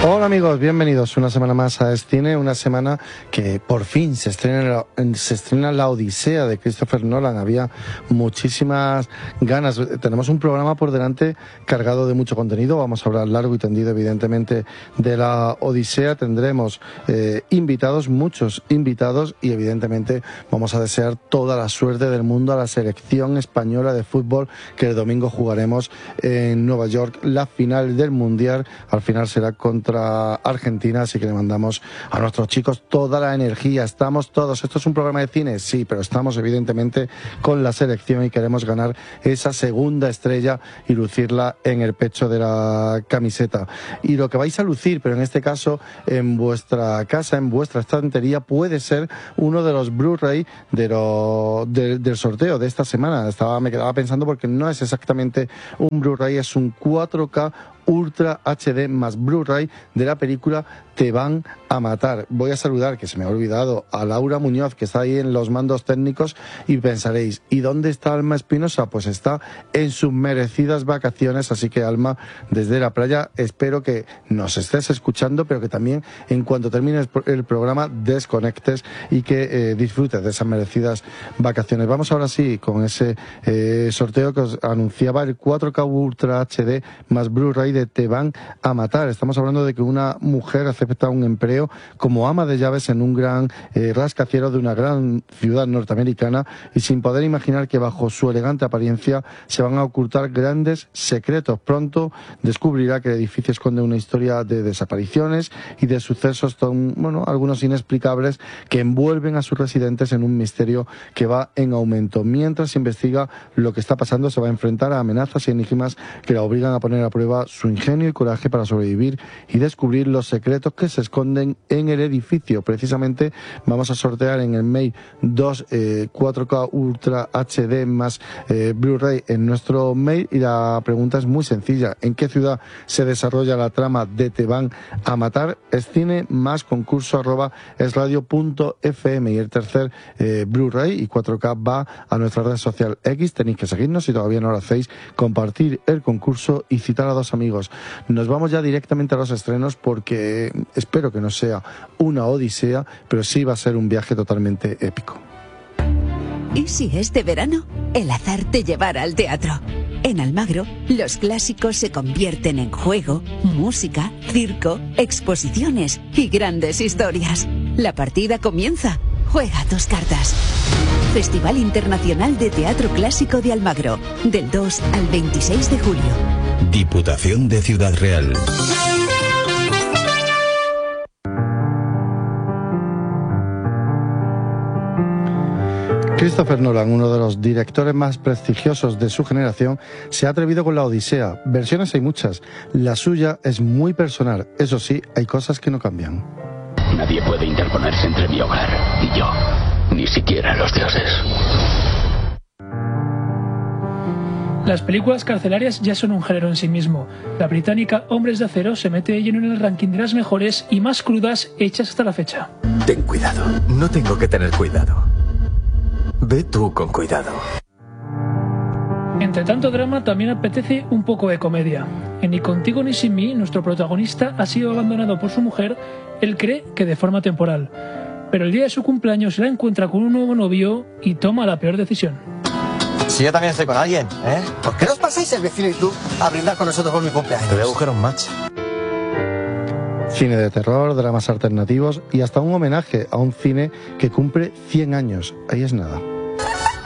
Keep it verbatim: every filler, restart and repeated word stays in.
Hola amigos, bienvenidos una semana más a Escine, una semana que por fin se estrena, se estrena La Odisea de Christopher Nolan. Había muchísimas ganas, tenemos un programa por delante cargado de mucho contenido, vamos a hablar largo y tendido evidentemente de La Odisea, tendremos eh, invitados, muchos invitados y evidentemente vamos a desear toda la suerte del mundo a la selección española de fútbol que el domingo jugaremos en Nueva York, la final del Mundial, al final será contra Argentina, así que le mandamos a nuestros chicos toda la energía. Estamos todos, esto es un programa de cine, sí, pero estamos evidentemente con la selección y queremos ganar esa segunda estrella y lucirla en el pecho de la camiseta. Y lo que vais a lucir, pero en este caso en vuestra casa, en vuestra estantería, puede ser uno de los Blu-ray de lo, de, del sorteo de esta semana. Estaba, me quedaba pensando porque no es exactamente un Blu-ray, es un cuatro K Ultra H D más Blu-ray de la película Te van a matar. Voy a saludar, que se me ha olvidado, a Laura Muñoz, que está ahí en los mandos técnicos, y pensaréis, ¿y dónde está Alma Espinosa? Pues está en sus merecidas vacaciones, así que Alma, desde la playa, espero que nos estés escuchando, pero que también en cuanto termine el programa desconectes y que eh, disfrutes de esas merecidas vacaciones. Vamos ahora sí con ese eh, sorteo que os anunciaba, el cuatro K Ultra H D más Blu-ray de Te van a matar. Estamos hablando de que una mujer acepta un empleo como ama de llaves en un gran eh, rascacielos de una gran ciudad norteamericana y sin poder imaginar que bajo su elegante apariencia se van a ocultar grandes secretos. Pronto descubrirá que el edificio esconde una historia de desapariciones y de sucesos, ton, bueno, algunos inexplicables, que envuelven a sus residentes en un misterio que va en aumento. Mientras investiga lo que está pasando, se va a enfrentar a amenazas y enigmas que la obligan a poner a prueba su ingenio y coraje para sobrevivir y descubrir los secretos que se esconden en el edificio. Precisamente vamos a sortear en el mail dos eh, cuatro K Ultra H D más eh, Blu-ray en nuestro mail, y la pregunta es muy sencilla: ¿en qué ciudad se desarrolla la trama de Te van a matar? Es cine más concurso arroba es radio punto f m, y el tercer eh, Blu-ray y cuatro K va a nuestra red social X. Tenéis que seguirnos si todavía no lo hacéis, compartir el concurso y citar a dos amigos. Nos vamos ya directamente a los estrenos porque espero que no sea una odisea, pero sí va a ser un viaje totalmente épico. ¿Y si este verano el azar te llevara al teatro? En Almagro, los clásicos se convierten en juego, música, circo, exposiciones y grandes historias. La partida comienza. Juega tus cartas. Festival Internacional de Teatro Clásico de Almagro, del dos al veintiséis de julio. Diputación de Ciudad Real. Christopher Nolan, uno de los directores más prestigiosos de su generación, se ha atrevido con La Odisea. Versiones hay muchas. La suya es muy personal. Eso sí, hay cosas que no cambian. Nadie puede interponerse entre mi hogar y yo, ni siquiera los dioses. Las películas carcelarias ya son un género en sí mismo. La británica Hombres de Acero se mete lleno en el ranking de las mejores y más crudas hechas hasta la fecha. Ten cuidado, no tengo que tener cuidado. Ve tú con cuidado. Entre tanto drama también apetece un poco de comedia. En Ni contigo ni sin mí, nuestro protagonista ha sido abandonado por su mujer. Él cree que de forma temporal, pero el día de su cumpleaños se la encuentra con un nuevo novio y toma la peor decisión. Si yo también estoy con alguien, ¿eh? ¿Por qué no os pasáis el vecino y tú a brindar con nosotros por mi cumpleaños? Te voy a buscar un match. Cine de terror, dramas alternativos y hasta un homenaje a un cine que cumple cien años. Ahí es nada.